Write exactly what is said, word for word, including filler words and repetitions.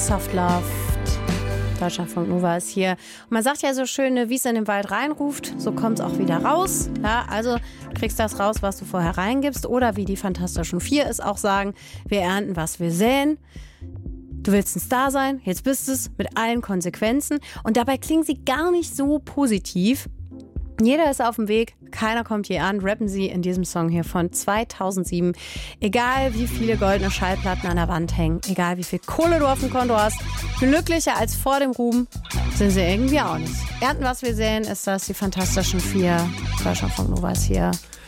Sexhaft läuft. Deutschlandfunk Nova ist hier. Und man sagt ja so schön, wie es in den Wald reinruft, so kommt es auch wieder raus. Ja, also du kriegst das raus, was du vorher reingibst. Oder wie die Fantastischen Vier es auch sagen, wir ernten, was wir säen. Du willst ein Star sein, jetzt bist es mit allen Konsequenzen. Und dabei klingen sie gar nicht so positiv. Jeder ist auf dem Weg, keiner kommt je an, rappen sie in diesem Song hier von zweitausendsieben. Egal wie viele goldene Schallplatten an der Wand hängen, egal wie viel Kohle du auf dem Konto hast, glücklicher als vor dem Ruhm sind sie irgendwie auch nicht. Ernten, was wir sehen, ist das die Fantastischen Vier. Deutschlandfunk Nova ist hier.